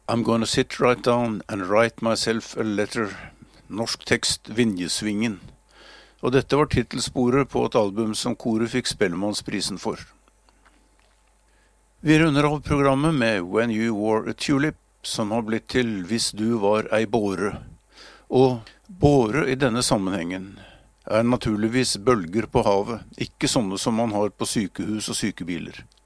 I'm gonna sit right down and write myself a letter. Norsk tekst Vinjesvingen. Og dette var titelsporet på et album som koret fikk Spellemannsprisen for. Vi runder av programmet med When You Wore a Tulip, som har blitt til Hvis du var ei båre. Og båre i denne sammenhengen er naturligvis bølger på havet, ikke sånne som man har på sykehus og sykebiler.